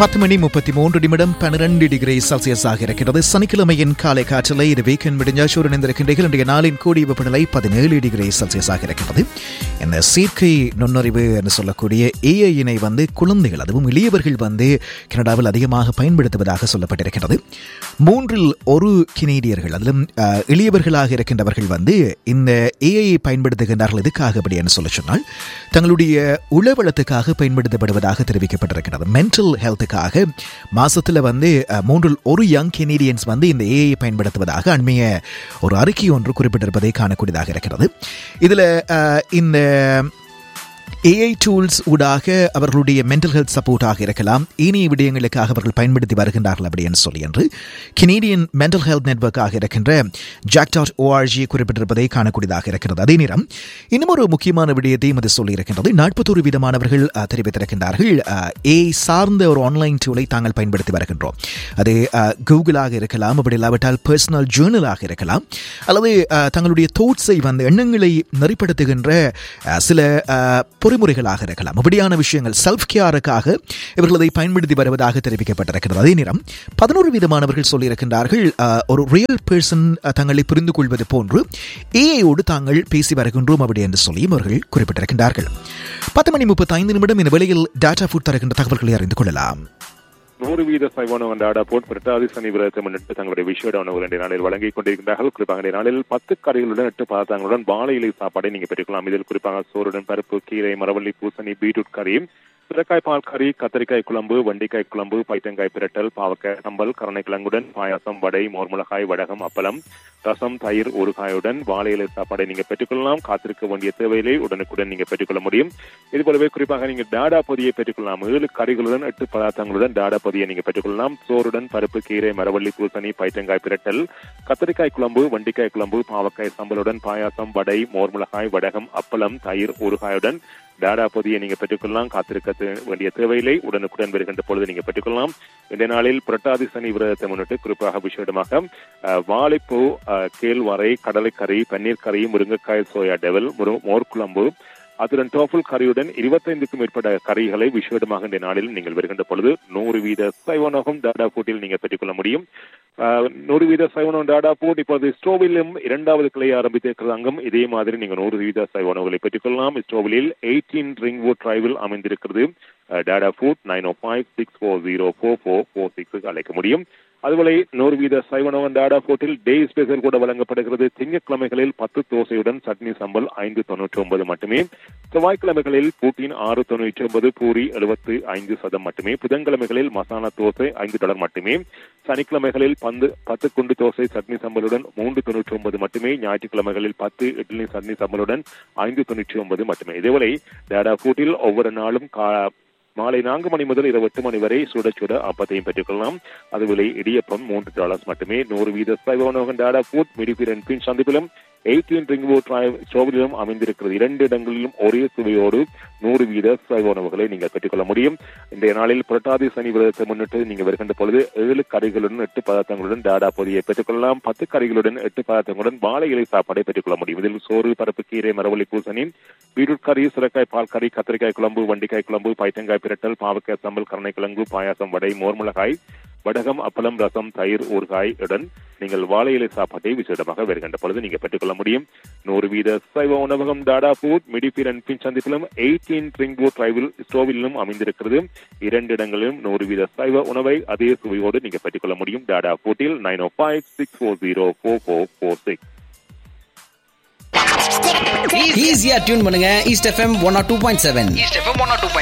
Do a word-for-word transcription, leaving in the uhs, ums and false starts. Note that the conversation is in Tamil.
பத்து மணி முப்பத்தி மூன்று நிமிடம் பன்னிரண்டு டிகிரி செல்சியஸாக இருக்கிறது. சனிக்கிழமையின் காலை காற்றில் இது வீக்கெண்ட் முடிஞ்சாச்சூர் இணைந்திருக்கின்றீர்கள். இன்றைய நாளின் கூடிய வெப்பநிலை பதினேழு டிகிரி செல்சியஸாக இருக்கிறது. இந்த செயற்கை நுண்ணறிவு என்று சொல்லக்கூடிய ஏஐயினை வந்து குழந்தைகள், அதுவும் இளையவர்கள் வந்து கனடாவில் அதிகமாக பயன்படுத்துவதாக சொல்லப்பட்டிருக்கிறது. மூன்றில் ஒரு கெனடியர்கள், அதிலும் இளையவர்களாக இருக்கின்றவர்கள் வந்து இந்த ஏஐயை பயன்படுத்துகின்றார்கள். எதுக்காக அப்படி என்று சொல்ல சொன்னால், தங்களுடைய உளவளத்துக்காக பயன்படுத்தப்படுவதாக தெரிவிக்கப்பட்டிருக்கிறது. மென்டல் ஹெல்த் மாசத்துல வந்து மூன்றில் ஒரு யங் கெனடியன்ஸ் வந்து இந்த ஏஐ பயன்படுத்துவதாக அண்மைய ஒரு அறிக்கை ஒன்று குறிப்பிட்டிருப்பதை காணக்கூடியதாக இருக்கிறது. இதுல இந்த ஏஐ டூல்ஸ் ஊடாக அவர்களுடைய மென்டல் ஹெல்த் சப்போர்ட்டாக இருக்கலாம், இனிய விடயங்களுக்காக அவர்கள் பயன்படுத்தி வருகின்றார்கள் அப்படின்னு சொல்லி என்று கெனடியன் மென்டல் ஹெல்த் நெட்வொர்க்காக இருக்கின்ற ஜாக் டாட் ஓஆர்ஜி குறிப்பிட்டிருப்பதை காணக்கூடியதாக இருக்கிறது. அதே நேரம் இன்னும் ஒரு முக்கியமான விடயத்தையும் அது சொல்லி இருக்கின்றது. நாற்பத்தொரு விதமானவர்கள் தெரிவித்திருக்கின்றார்கள் ஏஐ சார்ந்த ஒரு ஆன்லைன் டூலை தாங்கள் பயன்படுத்தி வருகின்றோம். அது கூகுளாக இருக்கலாம், அப்படி இல்லாவிட்டால் பர்சனல் ஜேர்னலாக இருக்கலாம், அல்லது தங்களுடைய தோட்ஸை வந்து எண்ணங்களை நெறிப்படுத்துகின்ற சில பொறிமுறைகளாக இருக்கலாம். அப்படியான விஷயங்கள் செல்ஃப் கேருக்காக இவர்கள் அதை பயன்படுத்தி வருவதாக தெரிவிக்கப்பட்டிருக்கிறது. அதே நேரம் பதினோரு விதமானவர்கள் சொல்லியிருக்கின்றார்கள் ஒரு ரியல் பர்சன் தங்களை புரிந்து கொள்வது போன்று ஏஐயோடு தாங்கள் பேசி வருகின்றோம் அப்படி என்று சொல்லியும் அவர்கள் குறிப்பிட்டிருக்கின்றார்கள். பத்து மணி முப்பத்தி ஐந்து நிமிடம் இந்த வேளையில் டாடா ஃபுட் தருகின்ற தகவல்களை அறிந்து கொள்ளலாம். நூறு வீத சைவான டாடா போட் பிரட்டாதி சனி விரதத்தை முன்னிட்டு தங்களுடைய விஷேட உணவு ரெண்டு நாளில் வழங்கிக் கொண்டிருக்கின்றார்கள். குறிப்பாக நாளில் பத்து கறிகளுடன் எட்டு பதார்த்தங்களுடன் வாழை இலை சாப்பாடை நீங்க பெற்றுக்கலாம். இதில் குறிப்பாக சோறுடன் பருப்பு, கீரை, மரவள்ளி, பூசணி, பீட்ரூட் கறி, சுரைக்காய் பால் கறி, கத்திரிக்காய் குழம்பு, வண்டிக்காய் குழம்பு, பைத்தங்காய் பிரட்டல், பாவக்காய் சம்பல், கருணைக்கிழங்குடன் பாயாசம், வடை, மோர்முளகாய், வடகம், அப்பளம், ரசம், தயிர், ஊறுகாயுடன் வாழை இலை சாப்பாடை நீங்க பெற்றுக்கொள்ளலாம். காத்திருக்க வேண்டிய தேவையிலே உடனுக்குடன் நீங்க பெற்றுக்கொள்ள முடியும். இது போலவே குறிப்பாக நீங்க டாடா பொதியை பெற்றுக்கொள்ளலாம். ஏழு கறிகளுடன் எட்டு பதார்த்தங்களுடன் டாடா பொதியை நீங்க பெற்றுக்கொள்ளலாம். சோறுடன் பருப்பு, கீரை, மரவள்ளி, பூசணி, பைத்தங்காய் பிரட்டல், கத்திரிக்காய் குழம்பு, வண்டிக்காய் குழம்பு, பாவக்காய் சம்பலுடன் பாயாசம், வடை, மோர்முளகாய், வடகம், அப்பளம், தயிர், ஊறுகாயுடன் டாடா பொதியை நீங்க பெற்றுக்கொள்ளலாம். காத்திருக்க வேண்டிய தேவையில்லை உடனுக்குடன் வருகின்ற பொழுது நீங்க பெற்றுக்கொள்ளலாம். இந்த நாளில் புரட்டாதி சனி விரதத்தை முன்னிட்டு குறிப்பாக விசேடமாக வாழைப்பூ, கேழ்வரை, கடலைக்கறி, பன்னீர் கறி, முருங்கைக்காய், சோயா டெவல், மோர்குழம்பு, அதுடன் டோஃபல் கறியுடன் இருபத்தைந்துக்கும் மேற்பட்ட கறிகளை விசேடமாக இந்த நாளில் நீங்கள் வருகின்ற பொழுது நூறு வீத சைவனகம் டாடா ஃபுட்டில் நீங்கள் பெற்றுக்கொள்ள முடியும். நூறு வீத சைவனம் டாடா ஃபுட் இப்போது ஸ்டோவிலும் இரண்டாவது கிளையை ஆரம்பித்திருக்கிறது. அங்கும் இதே மாதிரி நீங்கள் நூறு வீத சைவனங்களை பெற்றுக்கொள்ளலாம். ஸ்டோவிலில் எயிட்டீன் ரிங்வுட் டிரைவில் அமைந்திருக்கிறது டாடா ஃபுட். நைன் ஓ five six four zero four four four சிக்ஸுக்கு அழைக்க முடியும். அதுபோல நூறு வீத சைவனவன் டாடா ஃபுட்டில் டே ஸ்பெஷல் கூட வழங்கப்படுகிறது. திங்கட்கிழமைகளில் பத்து தோசையுடன் சட்னி சம்பல் ஐந்து தொண்ணூற்றி ஒன்பது மட்டுமே. செவ்வாய்க்கிழமைகளில் பூட்டின் ஆறு தொண்ணூற்றி ஒன்பது, பூரி எழுபத்தி ஐந்து சதம் மட்டுமே. புதன்கிழமைகளில் மசாலா தோசை ஐந்து டாலர் மட்டுமே. சனிக்கிழமைகளில் பந்து பத்து குண்டு தோசை சட்னி சம்பலுடன் மூன்று தொண்ணூற்றி ஒன்பது மட்டுமே. ஞாயிற்றுக்கிழமைகளில் பத்து இட்லி சட்னி சம்பலுடன் ஐந்து தொண்ணூற்றி ஒன்பது மட்டுமே. இதேவேளை டாடா ஃபுட்டில் ஒவ்வொரு நாளும் மாலை நான்கு மணி முதல் இருபது எட்டு மணி வரை சுட சுட அப்பத்தையும் பெற்றுக்கொள்ளலாம். அது விலை இடியப்பம் மூன்று டாலர்ஸ் மட்டுமே. நூறு வீத சைவனோகன் டாடா ஃபுட் மிடிபிரன் பின் சந்திப்பிலும் எயிட்டீன் ரிங்வுட் ஸ்டோவிலும் அமைந்திருக்கிறது. இரண்டு இடங்களிலும் ஒரே சுவையோடு நூறு வீத சைவ உணவுகளை நீங்கள் பெற்றுக்கொள்ள முடியும். இன்றைய நாளில் புரட்டாதி சனி விரதத்தை முன்னிட்டு நீங்கள் வருகின்ற பொழுது ஏழு கறிகளுடன் எட்டு பதார்த்தங்களுடன் டாடா பொதியை பெற்றுக்கொள்ளலாம். பத்து கறிகளுடன் எட்டு பதார்த்தங்களுடன் வாழை இலை சாப்பாடை பெற்றுக்கொள்ள முடியும். இதில் சோறு, பருப்பு, கீரை, மரவள்ளி, பூசணி, பீட்ரூட் கறி, சுரைக்காய் பால் கறி, கத்திரிக்காய் குழம்பு, வண்டிக்காய் குழம்பு, பைத்தங்காய் பிரட்டல், பாவக்காய் சம்பல், கருணைக்கிழங்கு, பாயாசம், வடை, மோர்முளகாய், வடகம், அப்பளம், ரசம், தயிர், ஊறுகாய் உடன் நீங்கள் வாழை இலை சாப்பாட்டை விசேடமாக வருகின்ற பொழுது நீங்க பெற்றுக்கொள்ள முடியும். நூறு வீத சைவ உணவகம் Tata food மிடிபிர் and bin சந்திப்பிலும் eighteen Ringwood டிரைவில் ஸ்டோவிலும் அமைந்திருக்கிறது. இரண்டு இடங்களிலும் நூறு வீத சைவ உணவை அதே சுவையோடு நீங்க பெற்றுக்கொள்ள முடியும். டாடா ஃபுட்டில் நைன் ஓ five six four zero four four four six. ஈஸியா டியூன் பண்ணுங்க east FM one R two point seven.